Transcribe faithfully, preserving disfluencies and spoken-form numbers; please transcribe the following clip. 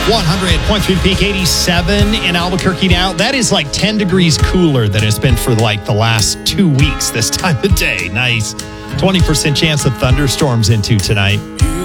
one hundred point three peak, eighty-seven in Albuquerque now. That is like ten degrees cooler than it's been for like the last two weeks this time of day. Nice. twenty percent chance of thunderstorms into tonight.